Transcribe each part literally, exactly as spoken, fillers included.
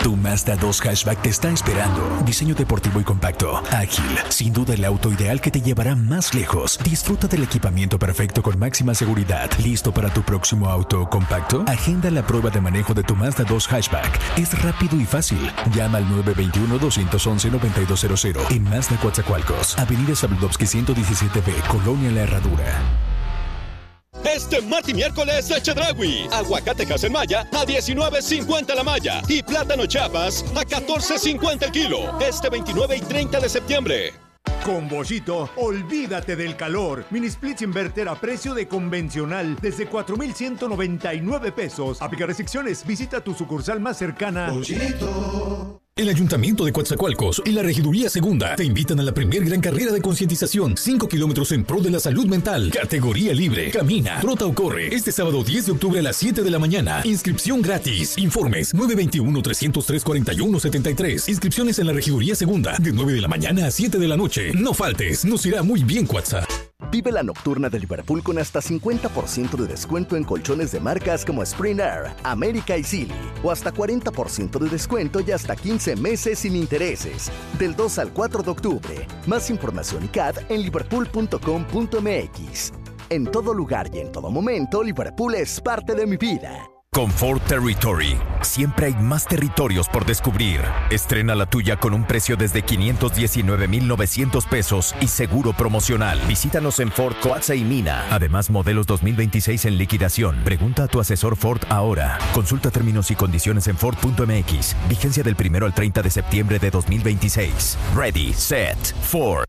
Tu Mazda dos Hatchback te está esperando. Diseño deportivo y compacto, ágil, sin duda el auto ideal que te llevará más lejos. Disfruta del equipamiento perfecto con máxima seguridad. ¿Listo para tu próximo auto compacto? Agenda la prueba de manejo de tu Mazda dos Hatchback. Es rápido y fácil. Llama al nueve dos uno, dos once, nueve dos cero cero en Mazda Coatzacoalcos, Avenida Sabludovsky ciento diecisiete B, Colonia La Herradura. Este martes y miércoles de Chedraui. Aguacatejas en malla a diecinueve cincuenta la malla y plátano Chiapas a catorce cincuenta el kilo. Este veintinueve y treinta de septiembre. Con Bollito, olvídate del calor. Mini splits inverter a precio de convencional desde cuatro mil ciento noventa y nueve pesos. Aplica restricciones. Visita tu sucursal más cercana. Bollito. El Ayuntamiento de Coatzacoalcos y la Regiduría Segunda te invitan a la primer gran carrera de concientización. cinco kilómetros en pro de la salud mental. Categoría libre. Camina, trota o corre. Este sábado diez de octubre a las siete de la mañana. Inscripción gratis. Informes nueve dos uno, tres cero tres, cuatro uno siete tres. Inscripciones en la Regiduría Segunda de nueve de la mañana a siete de la noche. No faltes. Nos irá muy bien, Coatza. Vive la nocturna de Liverpool con hasta cincuenta por ciento de descuento en colchones de marcas como Spring Air, América y Silly. O hasta cuarenta por ciento de descuento y hasta quince meses sin intereses. Del dos al cuatro de octubre. Más información y C A D en liverpool punto com punto m x. En todo lugar y en todo momento, Liverpool es parte de mi vida. Con Ford Territory, siempre hay más territorios por descubrir. Estrena la tuya con un precio desde quinientos diecinueve mil novecientos pesos y seguro promocional. Visítanos en Ford Coatza y Mina. Además, modelos dos mil veintiséis en liquidación. Pregunta a tu asesor Ford ahora. Consulta términos y condiciones en Ford punto m x. Vigencia del primero al treinta de septiembre de dos mil veintiséis. Ready, set, Ford.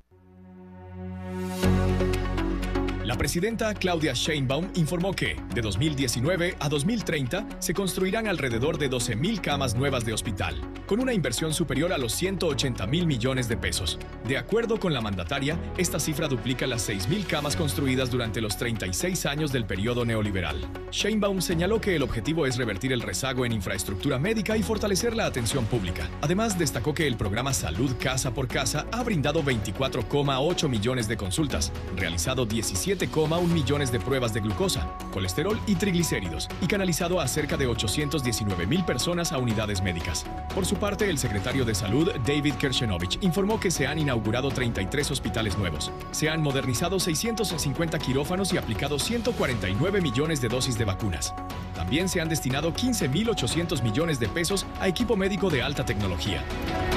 La presidenta Claudia Sheinbaum informó que, de dos mil diecinueve a dos mil treinta, se construirán alrededor de doce mil camas nuevas de hospital, con una inversión superior a los ciento ochenta mil millones de pesos. De acuerdo con la mandataria, esta cifra duplica las seis mil camas construidas durante los treinta y seis años del periodo neoliberal. Sheinbaum señaló que el objetivo es revertir el rezago en infraestructura médica y fortalecer la atención pública. Además, destacó que el programa Salud Casa por Casa ha brindado veinticuatro coma ocho millones de consultas, realizado diecisiete coma uno millones de pruebas de glucosa, colesterol y triglicéridos, y canalizado a cerca de ochocientos diecinueve mil personas a unidades médicas. Por su parte, el secretario de Salud, David Kershenovich, informó que se han inaugurado treinta y tres hospitales nuevos, se han modernizado seiscientos cincuenta quirófanos y aplicado ciento cuarenta y nueve millones de dosis de vacunas. También se han destinado quince mil ochocientos millones de pesos a equipo médico de alta tecnología.